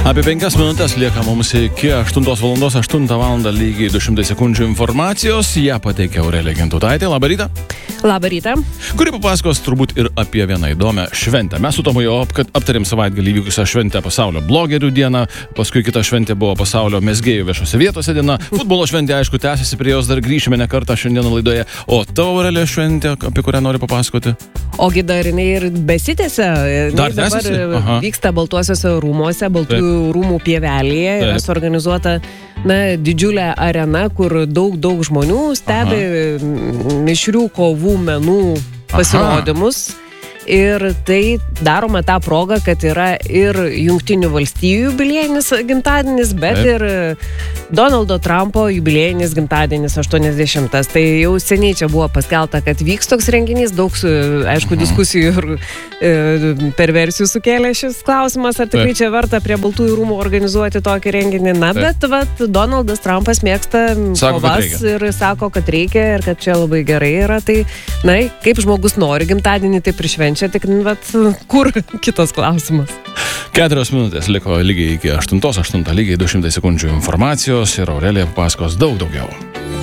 Apie 5 minutės lieka mums iki 8 valandos, 8 valandą lygiai 200 sekundžių informacijos. Ją pateikia Aurelija Gintutaitė. Labą rytą. Labą rytą. Kuri papasakos turbūt ir apie vieną įdomią šventę. Mes su Tomu jau aptarėm savaitgalį įvykusią šventę pasaulio blogerių dieną, paskui kita šventė buvo pasaulio mezgėjų viešose vietose diena. Futbolo šventė, aišku, tęsiasi, prie jos dar grįšime ne kartą šiandieną laidoje. O tavo, Aurelija, šventė, apie kurią nori papasakoti? Ogi dar jinai ir besitėse. Dar dabar tęsiasi? vyksta Baltuosiuose rūmuose, Baltųjų rūmų pievelėje. Yra suorganizuota didžiulė arena, kur daug žmonių stebi mišrių kovų menų pasirodymus. Ir tai daroma tą progą, kad yra ir Jungtinių valstijų jubiliejinis gimtadienis, bet ir Donaldo Trumpo jubiliejinis gimtadienis 80. Tai jau seniai čia buvo paskelbta, kad vyks toks renginys, daug, aišku, diskusijų ir perversijų sukėlė šis klausimas, ar tikrai čia verta prie Baltųjų rūmų organizuoti tokį renginį. Na, bet Donaldas Trumpas mėgsta kovas ir sako, kad reikia ir kad čia labai gerai yra. Tai, kaip žmogus nori gimtadienį, taip ir švenčia. Tik, kur kitas klausimas? 4 minutės liko lygiai iki 8 lygiai 200 sekundžių informacijos ir Aurelija papasakos daug daugiau.